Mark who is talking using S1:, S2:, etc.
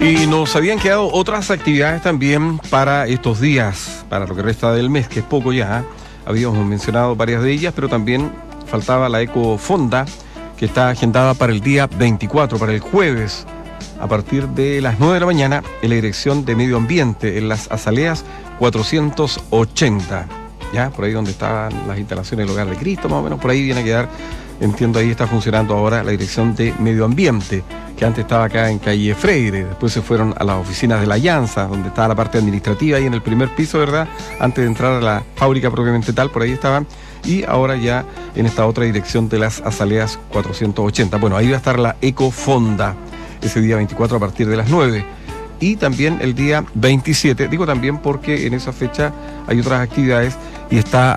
S1: Y nos habían quedado otras actividades también para estos días, para lo que resta del mes, que es poco ya. Habíamos mencionado varias de ellas, pero también faltaba la Ecofonda, que está agendada para el día 24, para el jueves, a partir de las 9 de la mañana, en la Dirección de Medio Ambiente, en las Azaleas 480. Ya, por ahí donde estaban las instalaciones del Hogar de Cristo, más o menos, por ahí viene a quedar, entiendo, ahí está funcionando ahora la Dirección de Medio Ambiente, que antes estaba acá en calle Freire, después se fueron a las oficinas de la Alianza, donde estaba la parte administrativa ahí en el primer piso, ¿verdad? Antes de entrar a la fábrica propiamente tal, por ahí estaban, y ahora ya en esta otra dirección de las Azaleas 480. Bueno, ahí va a estar la Ecofonda, ese día 24 a partir de las 9. Y también el día 27, digo también porque en esa fecha hay otras actividades y está